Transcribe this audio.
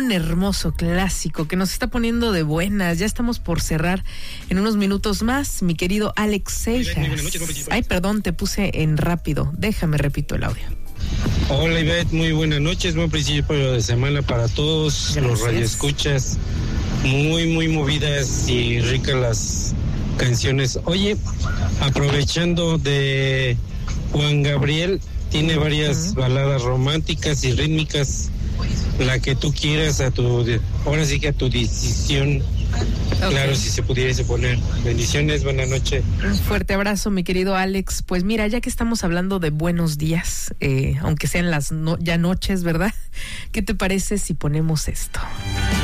un hermoso clásico que nos está poniendo de buenas. Ya estamos por cerrar en unos minutos más, mi querido Alex Seijas. Ay, perdón, te puse en rápido. Déjame, repito el audio. Hola Ivette, muy buenas noches, buen principio de semana para todos. Gracias. Los radioescuchas, muy movidas y ricas las canciones. Oye, aprovechando de Juan Gabriel, tiene varias baladas románticas y rítmicas, la que tú quieras, ahora sí que a tu decisión. Okay. Claro, si se pudiese poner. Bendiciones, buenas noches. Un fuerte abrazo, mi querido Alex. Pues mira, ya que estamos hablando de buenos días, aunque sean las ya noches, ¿verdad? ¿Qué te parece si ponemos esto?